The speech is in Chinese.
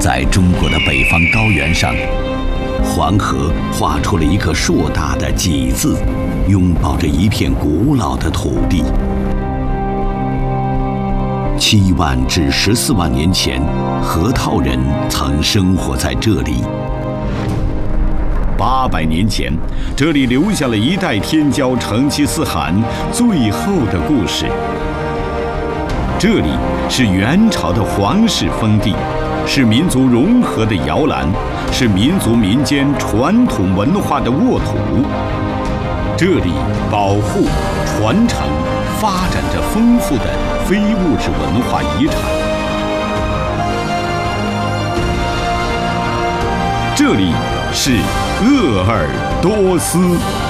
在中国的北方高原上，黄河画出了一个硕大的“济”字，拥抱着一片古老的土地。7万至14万年前，河套人曾生活在这里。800年前，这里留下了一代天骄成吉思汗最后的故事。这里是元朝的皇室封地，是民族融合的摇篮，是民族民间传统文化的沃土。这里保护、传承、发展着丰富的非物质文化遗产。这里是鄂尔多斯。